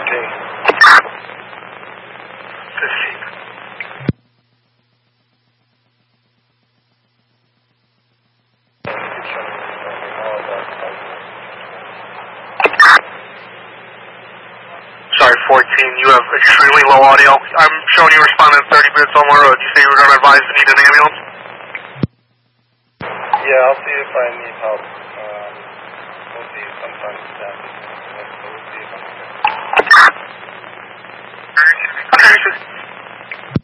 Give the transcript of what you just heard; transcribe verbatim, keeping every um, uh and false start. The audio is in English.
fifteen. fifteen. Sorry, fourteen, you have extremely low audio. I'm showing you responding in thirty minutes on my road. You say you were going to advise to need an ambulance? Yeah, I'll see if I need help. Um, we'll see you sometime this afternoon.